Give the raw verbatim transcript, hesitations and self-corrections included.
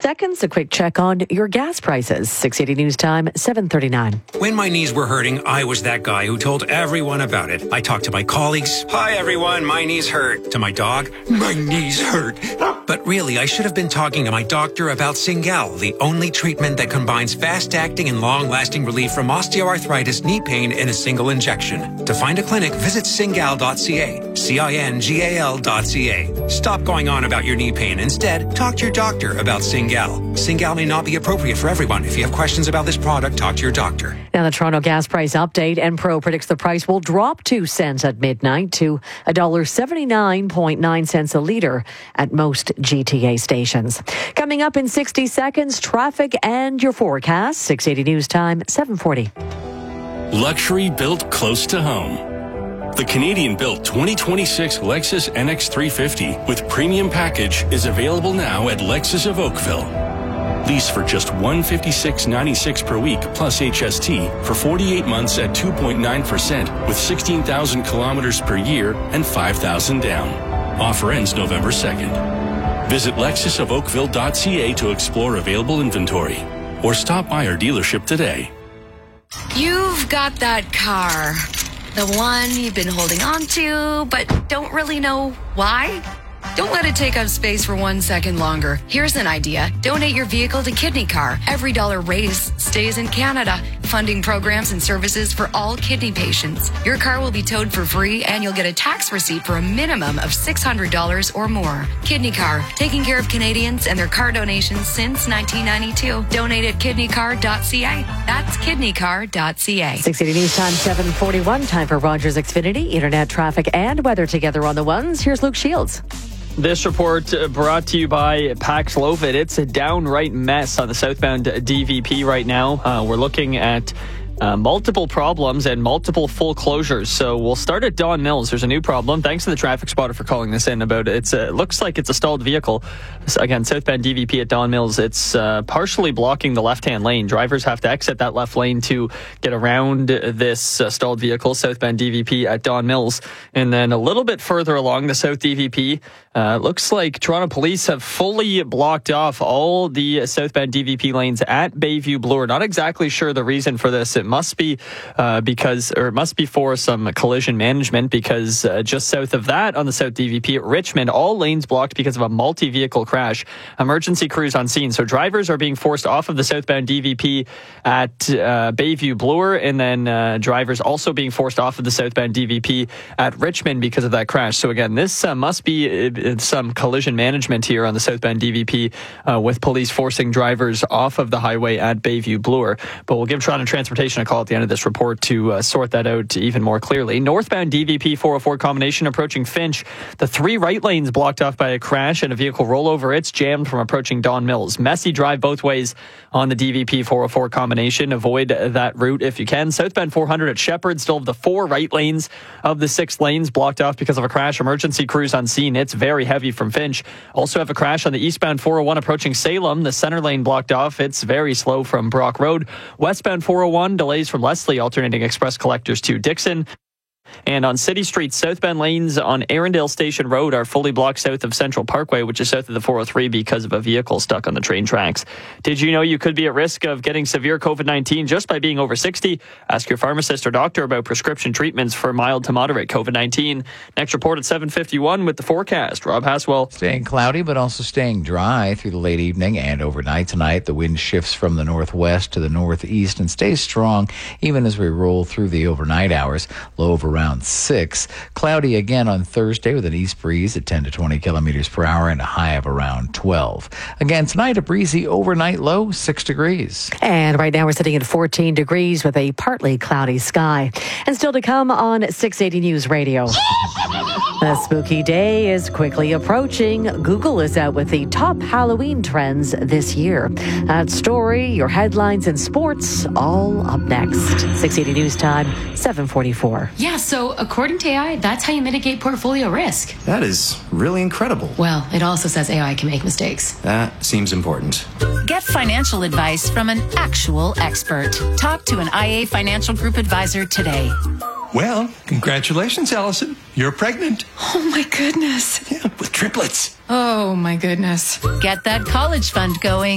seconds, a quick check on your gas prices. six eighty News Time, seven thirty-nine. When my knees were hurting, I was that guy who told everyone about it. I talked to my colleagues. Hi, everyone. My knees hurt. To my dog. My knees hurt. But really, I should have been talking to my doctor about Cingal, the only treatment that combines fast-acting and long-lasting relief from osteoarthritis knee pain in a single injection. To find a clinic, visit cingal dot c a. C I N G A L dot C A. Stop going on about your knee pain. Instead, talk to your doctor about Cingal. Cingal may not be appropriate for everyone. If you have questions about this product, talk to your doctor. Now, the Toronto gas price update. Enpro predicts the price will drop two cents at midnight to one dollar seventy-nine point nine cents a litre at most G T A stations. Coming up in sixty seconds, traffic and your forecast. six eighty News Time, seven forty. Luxury built close to home. The Canadian-built twenty twenty-six Lexus N X three fifty with premium package is available now at Lexus of Oakville. Lease for just one hundred fifty-six dollars and ninety-six cents per week plus H S T for forty-eight months at two point nine percent with sixteen thousand kilometers per year and five thousand down. Offer ends November second. Visit lexus of oakville dot c a to explore available inventory or stop by our dealership today. You've got that car. The one you've been holding on to, but don't really know why? Don't let it take up space for one second longer. Here's an idea. Donate your vehicle to Kidney Car. Every dollar raised stays in Canada, funding programs and services for all kidney patients. Your car will be towed for free, and you'll get a tax receipt for a minimum of six hundred dollars or more. Kidney Car, taking care of Canadians and their car donations since nineteen ninety-two. Donate at kidney car dot c a. That's kidney car dot c a. six eighty News Time, seven forty-one. Time for Rogers Xfinity. Internet traffic and weather together on the ones. Here's Luke Shields. This report brought to you by Paxlovid. It's a downright mess on the southbound D V P right now. Uh, we're looking at uh, multiple problems and multiple full closures. So we'll start at Don Mills. There's a new problem. Thanks to the traffic spotter for calling this in about it. It's, uh, it looks like it's a stalled vehicle. So again, southbound D V P at Don Mills. It's uh, partially blocking the left-hand lane. Drivers have to exit that left lane to get around this uh, stalled vehicle, southbound D V P at Don Mills. And then a little bit further along the south D V P, Uh, looks like Toronto Police have fully blocked off all the southbound D V P lanes at Bayview Bloor. Not exactly sure the reason for this. It must be uh, because, or it must be for some collision management, because uh, just south of that on the south D V P at Richmond, all lanes blocked because of a multi-vehicle crash. Emergency crews on scene. So drivers are being forced off of the southbound D V P at uh, Bayview Bloor, and then uh, drivers also being forced off of the southbound D V P at Richmond because of that crash. So again, this uh, must be uh, some collision management here on the southbound D V P uh, with police forcing drivers off of the highway at Bayview Bloor. But we'll give Toronto Transportation a call at the end of this report to uh, sort that out even more clearly. Northbound D V P four oh four combination approaching Finch. The three right lanes blocked off by a crash and a vehicle rollover. It's jammed from approaching Don Mills. Messy drive both ways on the D V P four oh four combination. Avoid that route if you can. Southbound four hundred at Shepherd still have the four right lanes of the six lanes blocked off because of a crash. Emergency crews on scene. It's very heavy from Finch. Also have a crash on the eastbound four oh one approaching Salem. The center lane blocked off. It's very slow from Brock Road. Westbound four oh one delays from Leslie alternating express collectors to Dixon. And on City Street, southbound lanes on Arundel Station Road are fully blocked south of Central Parkway, which is south of the four oh three because of a vehicle stuck on the train tracks. Did you know you could be at risk of getting severe COVID nineteen just by being over sixty? Ask your pharmacist or doctor about prescription treatments for mild to moderate COVID nineteen. Next report at seven fifty-one with the forecast. Rob Haswell. Staying cloudy, but also staying dry through the late evening and overnight tonight. The wind shifts from the northwest to the northeast and stays strong even as we roll through the overnight hours. Low of around six. Cloudy again on Thursday with an east breeze at ten to twenty kilometers per hour and a high of around twelve. Again tonight, a breezy overnight low, six degrees. And right now we're sitting at fourteen degrees with a partly cloudy sky. And still to come on six eighty News Radio. The spooky day is quickly approaching. Google is out with the top Halloween trends this year. That story, your headlines and sports, all up next. six eighty News Time, seven forty-four. Yeah, so according to A I, that's how you mitigate portfolio risk. That is really incredible. Well, it also says A I can make mistakes. That seems important. Get financial advice from an actual expert. Talk to an I A Financial Group advisor today. Well, congratulations, Allison. You're pregnant. Oh, my goodness. Yeah, with triplets. Oh, my goodness. Get that college fund going.